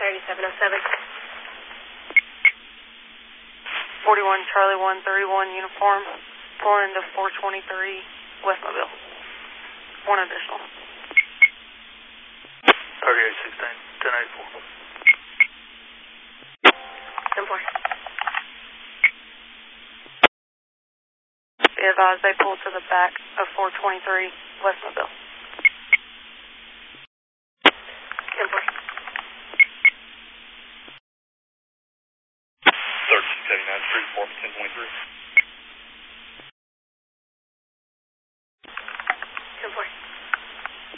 3707. 41 Charlie 131 uniform, pulling into 423 West Mobile. One additional. 3816, 1084. 10-4. Be advised they pulled to the back of 423 West Mobile.